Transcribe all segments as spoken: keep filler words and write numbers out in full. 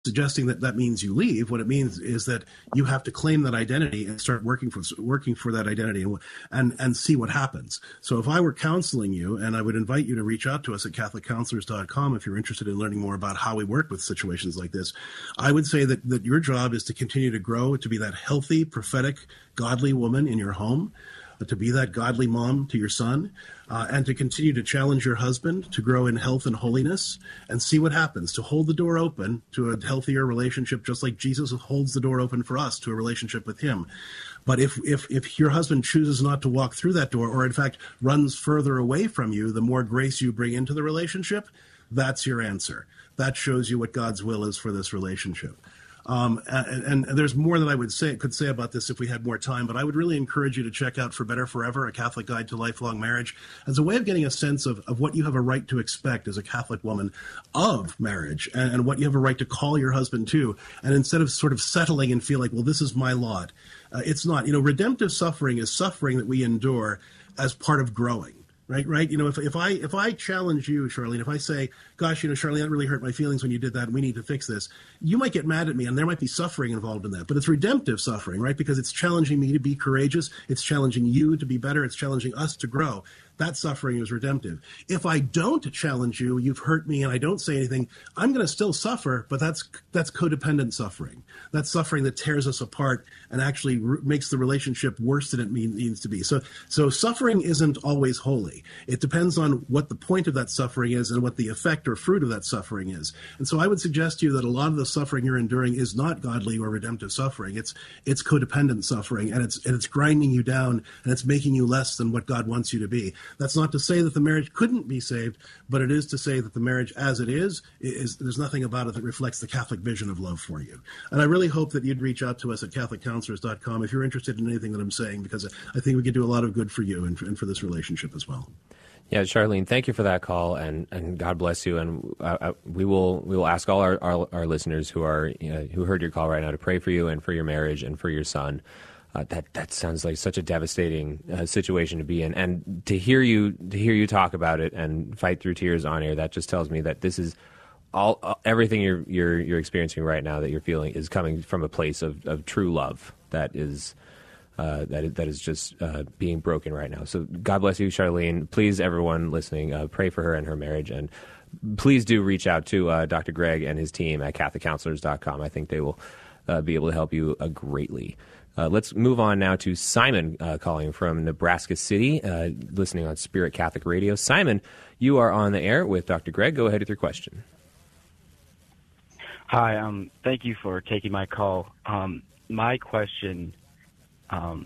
suggesting that that means you leave. What it means is that you have to claim that identity and start working for working for that identity and and, and see what happens. So if I were counseling you, and I would invite you to reach out to us at catholic counselors dot com if you're interested in learning more about how we work with situations like this, I would say that, that your job is to continue to grow, to be that healthy, prophetic, godly woman in your home, to be that godly mom to your son, uh, and to continue to challenge your husband to grow in health and holiness and see what happens, to hold the door open to a healthier relationship, just like Jesus holds the door open for us to a relationship with him. But if, if, if your husband chooses not to walk through that door, or in fact runs further away from you, the more grace you bring into the relationship, that's your answer. That shows you what God's will is for this relationship. Um, and, and there's more that I would say could say about this if we had more time, but I would really encourage you to check out For Better Forever, A Catholic Guide to Lifelong Marriage, as a way of getting a sense of, of what you have a right to expect as a Catholic woman of marriage, and, and what you have a right to call your husband to. And instead of sort of settling and feel like, well, this is my lot, uh, it's not. You know, redemptive suffering is suffering that we endure as part of growing. Right, right. You know, if if I if I challenge you, Charlene, if I say, gosh, you know, Charlene, that really hurt my feelings when you did that, and we need to fix this, you might get mad at me, and there might be suffering involved in that. But it's redemptive suffering, right? Because it's challenging me to be courageous. It's challenging you to be better. It's challenging us to grow. That suffering is redemptive. If I don't challenge you, you've hurt me, and I don't say anything, I'm going to still suffer, but that's that's codependent suffering. That's suffering that tears us apart and actually re- makes the relationship worse than it mean, needs to be. So, so suffering isn't always holy. It depends on what the point of that suffering is and what the effect or fruit of that suffering is. And so I would suggest to you that a lot of the suffering you're enduring is not godly or redemptive suffering. It's it's codependent suffering, and it's and it's grinding you down, and it's making you less than what God wants you to be. That's not to say that the marriage couldn't be saved, but it is to say that the marriage as it is, is there's nothing about it that reflects the Catholic vision of love for you. And I really hope that you'd reach out to us at catholic counselors dot com if you're interested in anything that I'm saying, because I think we could do a lot of good for you and for, and for this relationship as well. Yeah, Charlene, thank you for that call, and, and God bless you. And uh, we will we will ask all our, our, our listeners who are you know, who heard your call right now to pray for you and for your marriage and for your son. Uh, that that sounds like such a devastating uh, situation to be in, and to hear you to hear you talk about it and fight through tears on air, that just tells me that this is all uh, everything you're you're you're experiencing right now, that you're feeling, is coming from a place of, of true love that is uh, that is, that is just uh, being broken right now. So God bless you, Charlene. Please, everyone listening, uh, pray for her and her marriage, and please do reach out to uh, Doctor Greg and his team at catholic counselors dot com. I think they will uh, be able to help you uh, greatly. Uh, let's move on now to Simon uh, calling from Nebraska City, uh, listening on Spirit Catholic Radio. Simon, you are on the air with Doctor Greg. Go ahead with your question. Hi, um, thank you for taking my call. Um, my question, um,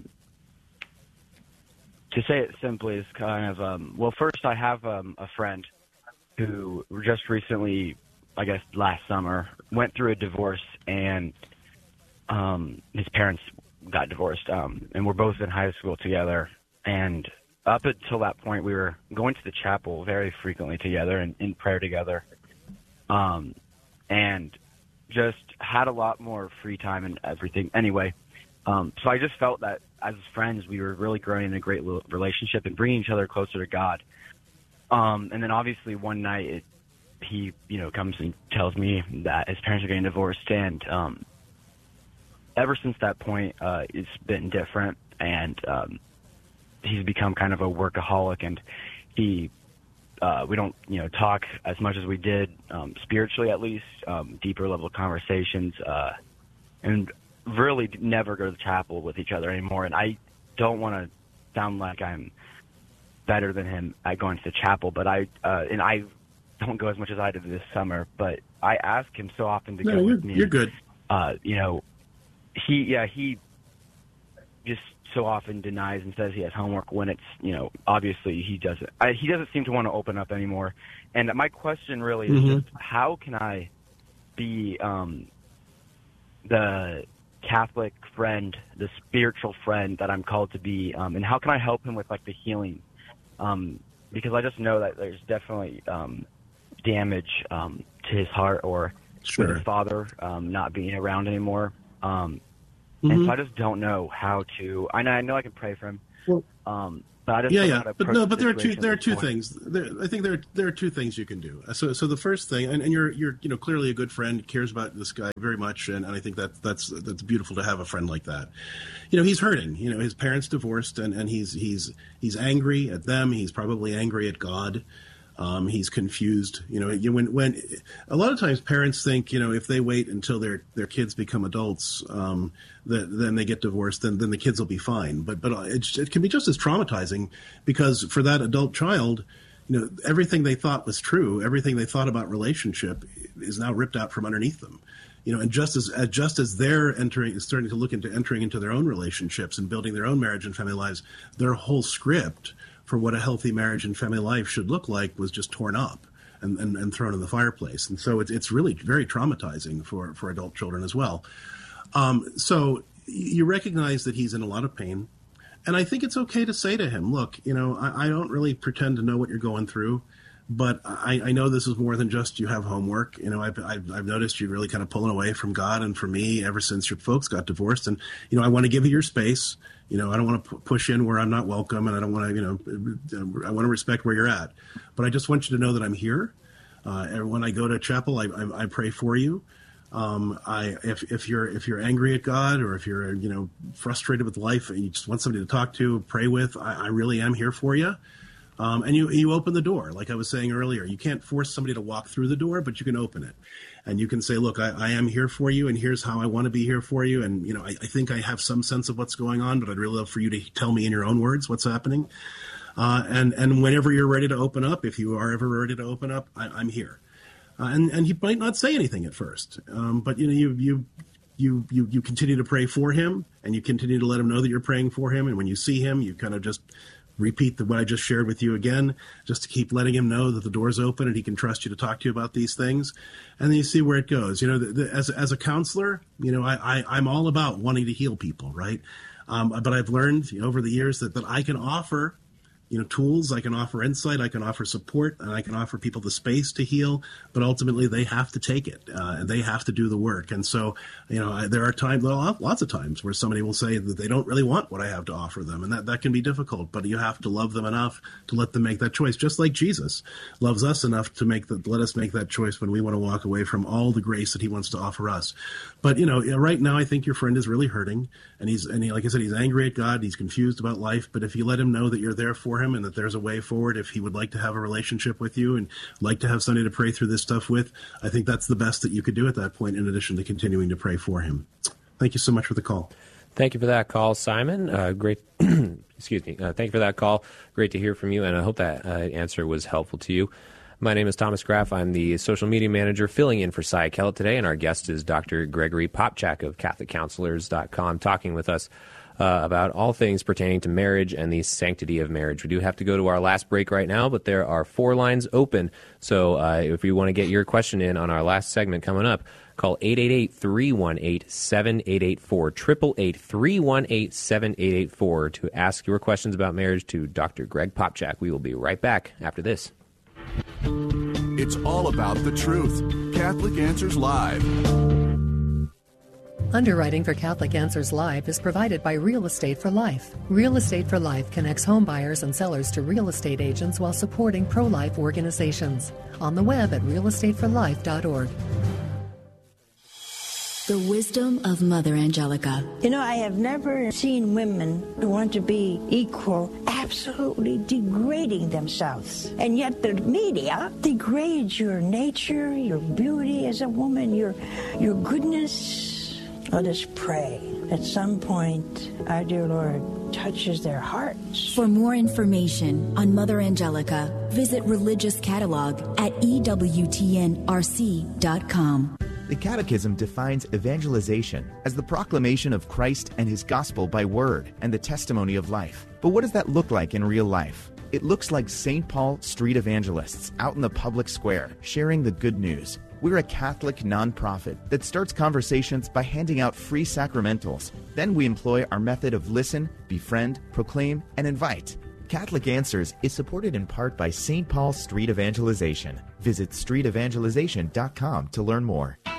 to say it simply, is kind of, um, well, first I have um, a friend who just recently, I guess last summer, went through a divorce, and um, his parents got divorced, um, and we're both in high school together. And up until that point, we were going to the chapel very frequently together and in prayer together, um, and just had a lot more free time and everything. Anyway, um, so I just felt that as friends, we were really growing in a great relationship and bringing each other closer to God. Um, and then obviously one night, it, he, you know, comes and tells me that his parents are getting divorced, and um, ever since that point, uh, it's been different, and um, he's become kind of a workaholic, and he, uh, we don't, you know, talk as much as we did, um, spiritually at least, um, deeper level conversations, uh, and really never go to the chapel with each other anymore. And I don't want to sound like I'm better than him at going to the chapel, but I, uh, and I don't go as much as I did this summer, but I ask him so often to no, go you're, with me. You're good. Uh, you know, He, yeah, he just so often denies and says he has homework when it's, you know, obviously he doesn't. I, he doesn't seem to want to open up anymore. And my question really is mm-hmm. just, how can I be um, the Catholic friend, the spiritual friend that I'm called to be, um, and how can I help him with, like, the healing? Um, because I just know that there's definitely um, damage um, to his heart, or sure. with his father um, not being around anymore. Um, mm-hmm. And so I just don't know how to. I know I, know I can pray for him, well, um, But I just yeah, don't know yeah, how to but approach no, the but there are two situation there are at this two point. things. There, I think there there are two things you can do. So, so the first thing, and, and you're you're you know clearly a good friend, cares about this guy very much, and, and I think that that's that's beautiful to have a friend like that. You know, he's hurting. You know, his parents divorced, and, and he's he's he's angry at them. He's probably angry at God. Um, he's confused. You know, you, when when a lot of times parents think, you know, if they wait until their their kids become adults, um, that then they get divorced, then then the kids will be fine. But but it, it can be just as traumatizing, because for that adult child, you know, everything they thought was true, everything they thought about relationship is now ripped out from underneath them. You know, and just as uh, just as they're entering, starting to look into entering into their own relationships and building their own marriage and family lives, their whole script for what a healthy marriage and family life should look like was just torn up and, and, and thrown in the fireplace. And so it's it's really very traumatizing for, for adult children as well. Um, so you recognize that he's in a lot of pain. And I think it's okay to say to him, look, you know, I, I don't really pretend to know what you're going through, but I, I know this is more than just you have homework. You know, I've, I've, I've noticed you really kind of pulling away from God and from me ever since your folks got divorced. And, you know, I want to give you your space. You know, I don't want to push in where I'm not welcome, and I don't want to, you know, I want to respect where you're at. But I just want you to know that I'm here. Uh, and when I go to chapel, I, I, I pray for you. Um, I, if, if you're if you're angry at God, or if you're, you know, frustrated with life and you just want somebody to talk to, pray with, I, I really am here for you. Um, and you you open the door, like I was saying earlier. You can't force somebody to walk through the door, but you can open it. And you can say, look, I, I am here for you, and here's how I want to be here for you. And, you know, I, I think I have some sense of what's going on, but I'd really love for you to tell me in your own words what's happening. Uh, and, and whenever you're ready to open up, if you are ever ready to open up, I, I'm here. Uh, and, and he might not say anything at first, um, but, you know, you, you, you, you, you continue to pray for him, and you continue to let him know that you're praying for him. And when you see him, you kind of just repeat the, what I just shared with you again, just to keep letting him know that the door's open and he can trust you to talk to you about these things. And then you see where it goes. You know, the, the, as, as a counselor, you know, I, I, I'm all about wanting to heal people, right? Um, but I've learned, you know, over the years that, that I can offer, you know, tools, I can offer insight, I can offer support, and I can offer people the space to heal, but ultimately they have to take it, uh, and they have to do the work. And so, you know, I, there are times, lots of times where somebody will say that they don't really want what I have to offer them, and that, that can be difficult, but you have to love them enough to let them make that choice, just like Jesus loves us enough to make the, let us make that choice when we want to walk away from all the grace that he wants to offer us. But, you know, right now I think your friend is really hurting, and he's, and he, like I said, he's angry at God, he's confused about life, but if you let him know that you're there for him and that there's a way forward, if he would like to have a relationship with you and like to have somebody to pray through this stuff with, I think that's the best that you could do at that point, in addition to continuing to pray for him. Thank you so much for the call. Thank you for that call, Simon. Uh, great. Excuse me. Uh, thank you for that call. Great to hear from you, and I hope that uh, answer was helpful to you. My name is Thomas Graff. I'm the social media manager filling in for Cy Kellett today, and our guest is Doctor Gregory Popcak of Catholic Counselors dot com, talking with us uh, about all things pertaining to marriage and the sanctity of marriage. We do have to go to our last break right now, but there are four lines open. So uh, if you want to get your question in on our last segment coming up, call eight eight eight, three one eight, seven eight eight four, eight eight eight, three one eight, seven eight eight four to ask your questions about marriage to Doctor Greg Popcak. We will be right back after this. It's all about the truth. Catholic Answers Live. Underwriting for Catholic Answers Live is provided by Real Estate for Life. Real Estate for Life connects home buyers and sellers to real estate agents while supporting pro-life organizations. On the web at real estate for life dot org. The wisdom of Mother Angelica. You know, I have never seen women who want to be equal absolutely degrading themselves. And yet the media degrades your nature, your beauty as a woman, your, your goodness. Let us pray. At some point, our dear Lord touches their hearts. For more information on Mother Angelica, visit Religious Catalog at E W T N R C dot com. The Catechism defines evangelization as the proclamation of Christ and his gospel by word and the testimony of life. But what does that look like in real life? It looks like Saint Paul street evangelists out in the public square sharing the good news. We're a Catholic nonprofit that starts conversations by handing out free sacramentals. Then we employ our method of listen, befriend, proclaim, and invite. Catholic Answers is supported in part by Saint Paul Street Evangelization. Visit street evangelization dot com to learn more.